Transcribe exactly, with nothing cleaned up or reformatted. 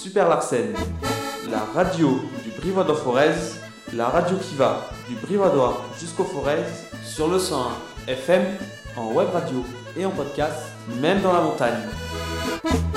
Super Larsen, la radio du Brivadois Forez, la radio qui va du Brivadois jusqu'au Forez sur le cent un F M, en web radio et en podcast, même dans la montagne.